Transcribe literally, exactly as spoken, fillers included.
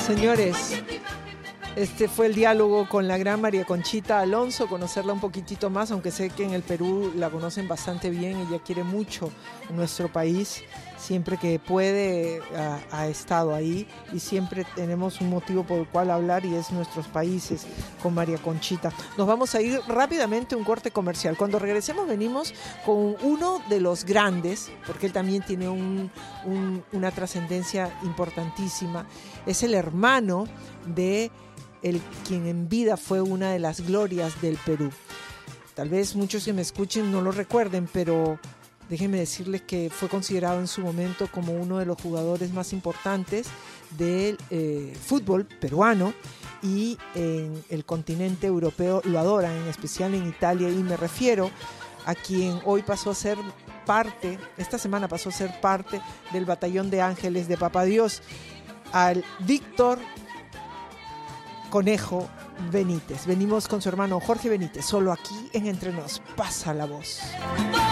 Señores, este fue el diálogo con la gran María Conchita Alonso, conocerla un poquitito más, aunque sé que en el Perú la conocen bastante bien, ella quiere mucho nuestro país, siempre que puede ha, ha estado ahí y siempre tenemos un motivo por el cual hablar y es nuestros países con María Conchita. Nos vamos a ir rápidamente a un corte comercial. Cuando regresemos venimos con uno de los grandes, porque él también tiene un, un, una trascendencia importantísima, es el hermano de el quien en vida fue una de las glorias del Perú. Tal vez muchos que me escuchen no lo recuerden, pero déjenme decirles que fue considerado en su momento como uno de los jugadores más importantes del eh, fútbol peruano, y en el continente europeo lo adoran, en especial en Italia, y me refiero a quien hoy pasó a ser parte, esta semana pasó a ser parte del batallón de ángeles de Papá Dios, al Víctor Conejo Benítez. Venimos con su hermano Jorge Benítez, solo aquí en Entre Nos. Pasa la voz.